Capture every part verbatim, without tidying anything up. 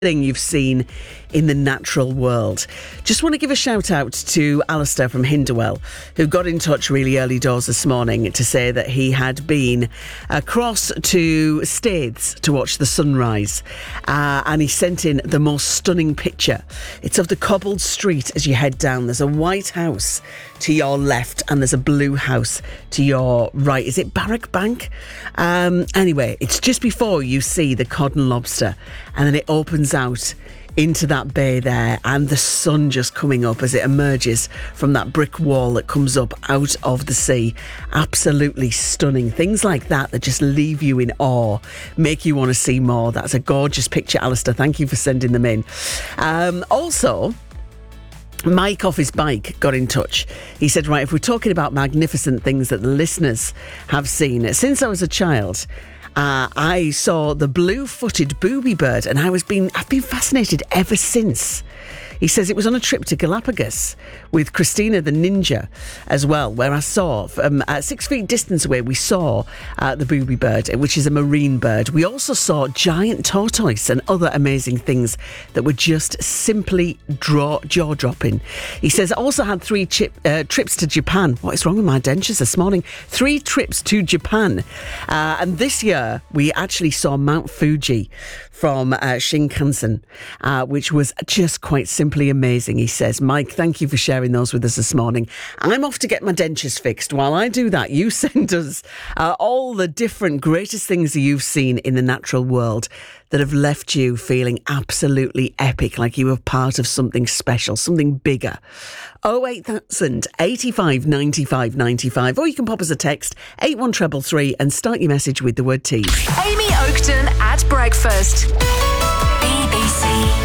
thing you've seen in the natural world. Just want to give a shout out to Alistair from Hinderwell, who got in touch really early doors this morning to say that he had been across to Staithes to watch the sunrise, uh, and he sent in the most stunning picture. It's of the cobbled street as you head down. There's a white house to your left and there's a blue house to your right. Is it Barrack Bank? Um, anyway, it's just before you see the cod and lobster, and then it opens out into that bay there, and the sun just coming up as it emerges from that brick wall that comes up out of the sea. Absolutely stunning. Things like that that just leave you in awe, make you want to see more. That's a gorgeous picture, Alistair. Thank you for sending them in. Um, also, Mike off his bike got in touch. He said, right, if we're talking about magnificent things that the listeners have seen, since I was a child, Uh, I saw the blue-footed booby bird, and I was been I've been fascinated ever since. He says it was on a trip to Galapagos with Christina the ninja as well, where I saw from uh, six feet distance away, we saw uh, the booby bird, which is a marine bird. We also saw giant tortoise and other amazing things that were just simply draw, jaw-dropping. He says I also had three chip, uh, trips to Japan. What is wrong with my dentures this morning? Three trips to Japan. Uh, and this year, we actually saw Mount Fuji from uh, Shinkansen, uh, which was just quite simply amazing, he says. Mike, thank you for sharing those with us this morning. I'm off to get my dentures fixed. While I do that, you send us uh, all the different greatest things that you've seen in the natural world that have left you feeling absolutely epic, like you were part of something special, something bigger. oh eight thousand, eighty-five, ninety-five, ninety-five, or you can pop us a text, eight one three three three, and start your message with the word tease. Amy Oakton at breakfast. B B C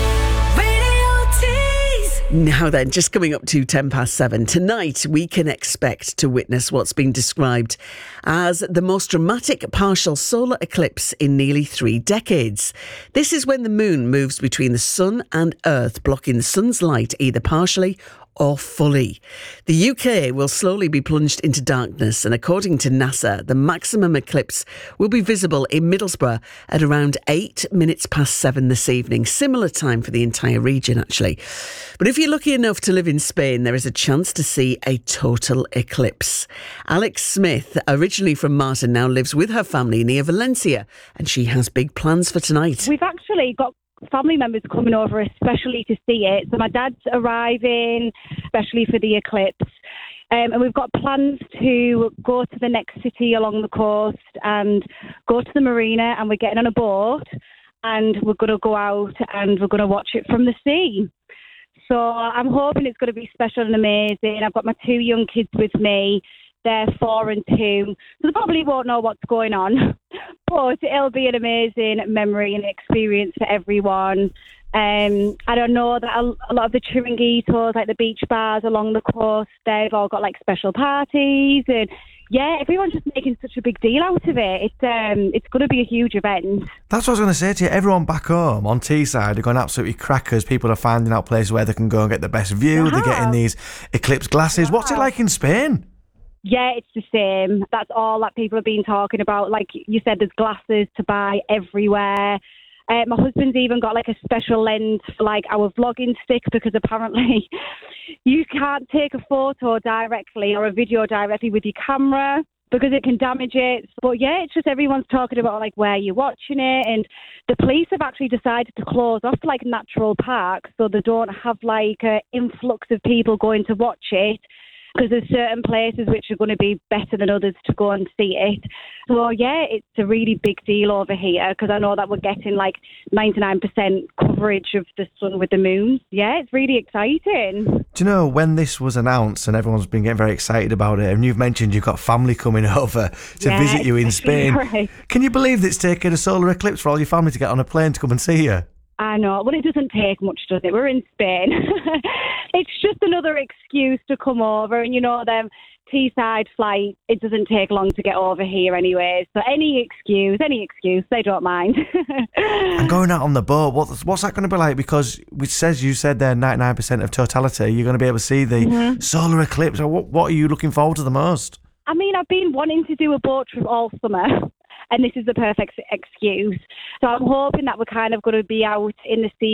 Radio Tease. Now then, just coming up to ten past seven. Tonight, we can expect to witness what's been described as the most dramatic partial solar eclipse in nearly three decades. This is when the moon moves between the sun and Earth, blocking the sun's light either partially or fully. The U K will slowly be plunged into darkness, and according to NASA, the maximum eclipse will be visible in Middlesbrough at around eight minutes past seven this evening. Similar time for the entire region, actually. But if you're lucky enough to live in Spain, there is a chance to see a total eclipse. Alex Smith, originally from Martin, now lives with her family near Valencia, and she has big plans for tonight. We've actually got family members coming over especially to see it. So my dad's arriving especially for the eclipse. Um, and we've got plans to go to the next city along the coast and go to the marina, and we're getting on a boat and we're going to go out and we're going to watch it from the sea. So I'm hoping it's going to be special and amazing. I've got my two young kids with me. They're four and two, so they probably won't know what's going on. But it'll be an amazing memory and experience for everyone. Um, I don't know that a, a lot of the chiringuitos, like the beach bars along the coast, they've all got like special parties, and yeah, everyone's just making such a big deal out of it. It's um, it's going to be a huge event. That's what I was going to say to you. Everyone back home on Teesside are going absolutely crackers. People are finding out places where they can go and get the best view. They're getting these eclipse glasses. What's it like in Spain? Yeah, it's the same. That's all that people have been talking about. Like you said, there's glasses to buy everywhere. Uh, my husband's even got like a special lens for like our vlogging stick, because apparently you can't take a photo directly or a video directly with your camera because it can damage it. But yeah, it's just everyone's talking about like where you're watching it, and the police have actually decided to close off like natural parks so they don't have like an influx of people going to watch it, because there's certain places which are going to be better than others to go and see it. So yeah, it's a really big deal over here, because I know that we're getting like ninety-nine percent coverage of the sun with the moon. Yeah, it's really exciting. Do you know, when this was announced and everyone's been getting very excited about it, and you've mentioned you've got family coming over to yeah, visit you in Spain, right. Can you believe that it's taken a solar eclipse for all your family to get on a plane to come and see you? I know. Well, it doesn't take much, does it? We're in Spain. It's just another excuse to come over. And, you know, them Teesside flight, it doesn't take long to get over here anyway. So any excuse, any excuse, they don't mind. And going out on the boat, what's, what's that going to be like? Because it says, you said there, ninety-nine percent of totality, you're going to be able to see the mm-hmm. solar eclipse. What, what are you looking forward to the most? I mean, I've been wanting to do a boat trip all summer. and this is the perfect excuse. So I'm hoping that we're kind of going to be out in the sea